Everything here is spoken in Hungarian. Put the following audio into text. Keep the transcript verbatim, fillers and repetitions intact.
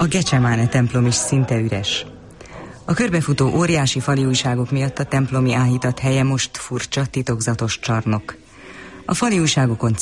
A Gecsemáne templom is szinte üres. A körbefutó óriási fali újságok miatt a templomi áhítat helye most furcsa, titokzatos csarnok. A fali újságokon